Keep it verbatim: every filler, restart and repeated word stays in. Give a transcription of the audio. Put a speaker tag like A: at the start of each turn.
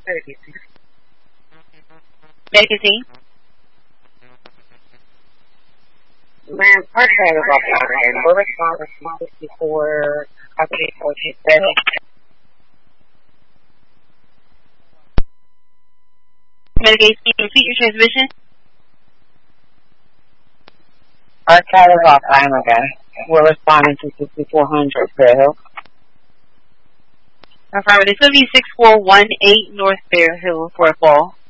A: Magazine.
B: Man, our trailer's offline. We'll respond responses before property fourteen seven.
A: Magazine, repeat your transmission.
B: Our trailer's offline again. We're responding to sixty-four hundred. Fair Hill.
A: Affirmative. seventy-six four one eight North Fair Hill for a call.